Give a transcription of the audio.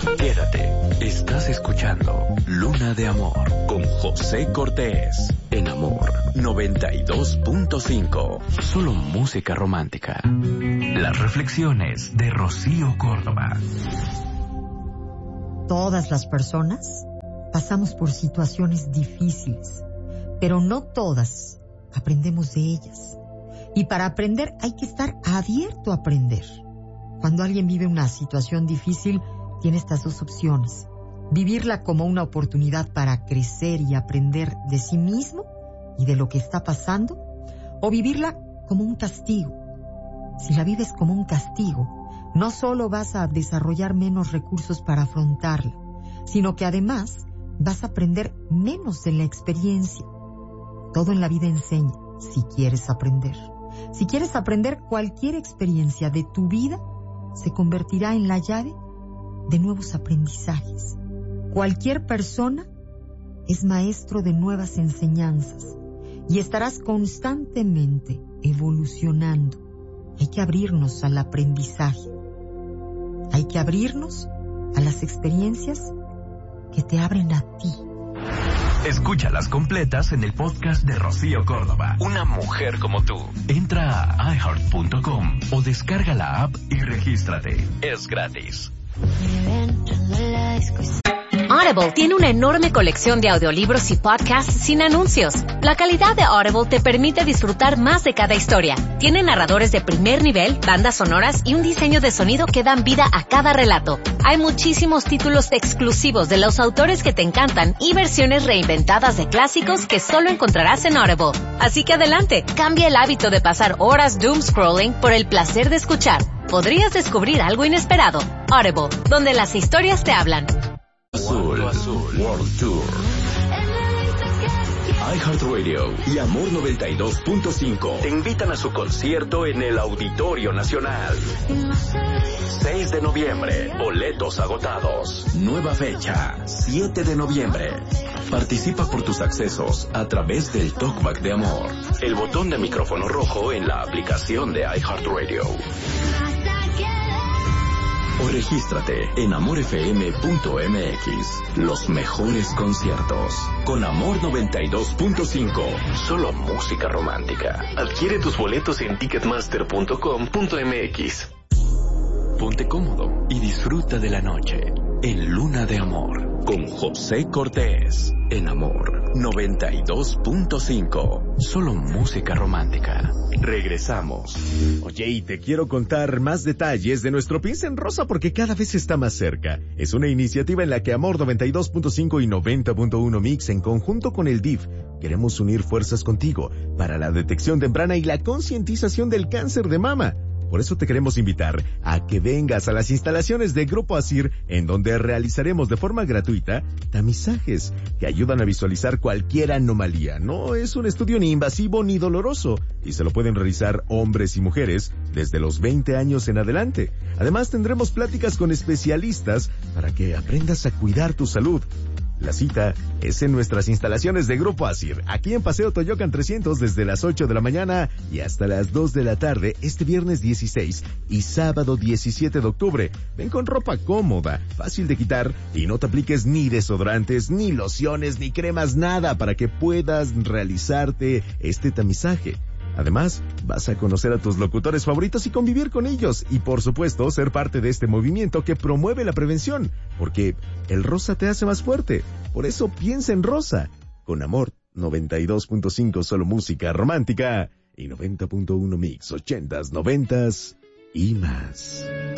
Quédate, estás escuchando Luna de Amor con José Cortés en Amor 92.5. Solo música romántica. Las reflexiones de Rocío Córdoba. Todas las personas pasamos por situaciones difíciles, pero no todas aprendemos de ellas. Y para aprender hay que estar abierto a aprender. Cuando alguien vive una situación difícil, tiene estas dos opciones: vivirla como una oportunidad para crecer y aprender de sí mismo y de lo que está pasando, o vivirla como un castigo. Si la vives como un castigo, no solo vas a desarrollar menos recursos para afrontarla, sino que además vas a aprender menos de la experiencia. Todo en la vida enseña, si quieres aprender. Si quieres aprender, cualquier experiencia de tu vida se convertirá en la llave de nuevos aprendizajes. Cualquier persona es maestro de nuevas enseñanzas y estarás constantemente evolucionando. Hay que abrirnos al aprendizaje. Hay que abrirnos a las experiencias que te abren a ti. Escúchalas completas en el podcast de Rocío Córdoba. Una mujer como tú. Entra a iHeart.com o descarga la app y regístrate. Es gratis. Audible tiene una enorme colección de audiolibros y podcasts sin anuncios. La calidad de Audible te permite disfrutar más de cada historia. Tiene narradores de primer nivel, bandas sonoras y un diseño de sonido que dan vida a cada relato. Hay muchísimos títulos exclusivos de los autores que te encantan y versiones reinventadas de clásicos que solo encontrarás en Audible. Así que adelante, cambia el hábito de pasar horas doom scrolling por el placer de escuchar. Podrías descubrir algo inesperado. Audible, donde las historias te hablan. Azul World Tour. iHeartRadio y Amor 92.5 te invitan a su concierto en el Auditorio Nacional. 6 de noviembre, boletos agotados. Nueva fecha, 7 de noviembre. Participa por tus accesos a través del Talkback de Amor. El botón de micrófono rojo en la aplicación de iHeartRadio. O regístrate en amorfm.mx. Los mejores conciertos. Con Amor 92.5. Solo música romántica. Adquiere tus boletos en ticketmaster.com.mx. Ponte cómodo y disfruta de la noche en Luna de Amor con José Cortés en Amor 92.5. Solo música romántica. Regresamos. Oye, y te quiero contar más detalles de nuestro Piensa en Rosa porque cada vez está más cerca. Es una iniciativa en la que Amor 92.5 y 90.1 Mix en conjunto con el DIF queremos unir fuerzas contigo para la detección temprana y la concientización del cáncer de mama. Por eso te queremos invitar a que vengas a las instalaciones de Grupo Asir, en donde realizaremos de forma gratuita tamizajes que ayudan a visualizar cualquier anomalía. No es un estudio ni invasivo ni doloroso y se lo pueden realizar hombres y mujeres desde los 20 años en adelante. Además tendremos pláticas con especialistas para que aprendas a cuidar tu salud. La cita es en nuestras instalaciones de Grupo Asir, aquí en Paseo Toyocan 300 desde las 8 de la mañana y hasta las 2 de la tarde este viernes 16 y sábado 17 de octubre. Ven con ropa cómoda, fácil de quitar y no te apliques ni desodorantes, ni lociones, ni cremas, nada para que puedas realizarte este tamizaje. Además, vas a conocer a tus locutores favoritos y convivir con ellos. Y por supuesto, ser parte de este movimiento que promueve la prevención. Porque el rosa te hace más fuerte. Por eso piensa en rosa. Con Amor 92.5 solo música romántica. Y 90.1 mix 80s, 90s y más.